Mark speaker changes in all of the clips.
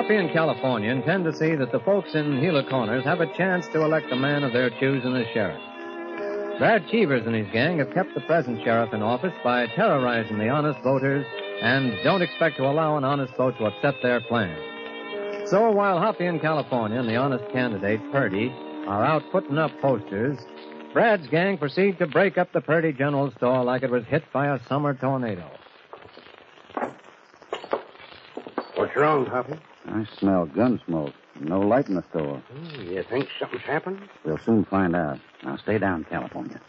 Speaker 1: Hoppy and California intend to see that the folks in Gila Corners have a chance to elect a man of their choosing as sheriff. Brad Cheevers and his gang have kept the present sheriff in office by terrorizing the honest voters and don't expect to allow an honest vote to upset their plans. So while Hoppy in California and the honest candidate, Purdy, are out putting up posters, Brad's gang proceed to break up the Purdy General Store like it was hit by a summer tornado.
Speaker 2: What's wrong, Hoppy?
Speaker 3: I smell gun smoke. No light in the store.
Speaker 2: You think something's happened?
Speaker 3: We'll soon find out. Now stay down, California.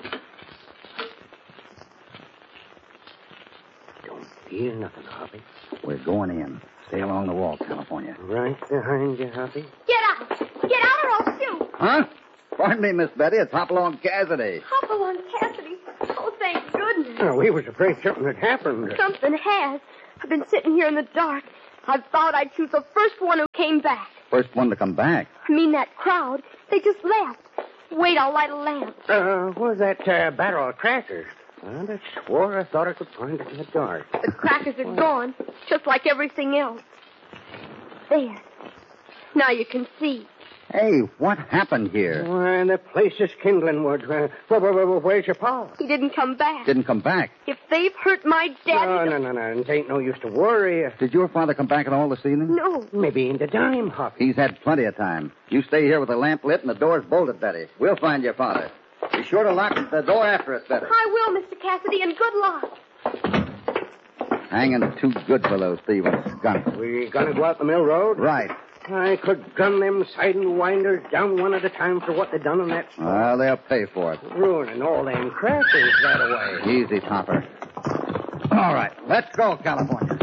Speaker 2: Don't feel nothing, Hoppy.
Speaker 3: We're going in. Stay along the wall, California.
Speaker 2: Right behind you, Hoppy.
Speaker 4: Get out! Get out or I'll shoot!
Speaker 3: Huh? Pardon me, Miss Betty. It's Hopalong Cassidy.
Speaker 4: Hopalong Cassidy. Oh, thank goodness.
Speaker 2: Oh, we was afraid something had happened.
Speaker 4: Something has. I've been sitting here in the dark. I thought I'd choose the first one who came back.
Speaker 3: First one to come back.
Speaker 4: I mean that crowd. They just left. Wait, I'll light a lamp.
Speaker 2: What was that barrel of crackers? I swore I thought I could find it in the dark.
Speaker 4: The crackers are gone, just like everything else. There. Now you can see.
Speaker 3: Hey, what happened here?
Speaker 2: Why, the place is kindling, Woods. Where's your pa?
Speaker 4: He didn't come back.
Speaker 3: Didn't come back.
Speaker 4: If they've hurt my daddy...
Speaker 2: No. It ain't no use to worry.
Speaker 3: Did your father come back at all this evening?
Speaker 4: No.
Speaker 2: Maybe in the dime, Hoppy.
Speaker 3: He's had plenty of time. You stay here with the lamp lit and the doors bolted, Betty. We'll find your father. Be sure to lock the door after us, Betty.
Speaker 4: I will, Mr. Cassidy, and good luck.
Speaker 3: Hanging too good for those thieving skunks.
Speaker 2: We gonna go out the mill road?
Speaker 3: Right.
Speaker 2: I could gun them sidewinders down one at a time for what they done on that spot.
Speaker 3: Well, they'll pay for it.
Speaker 2: Ruining all them crackers that away.
Speaker 3: Easy, Topper. All right, let's go, California.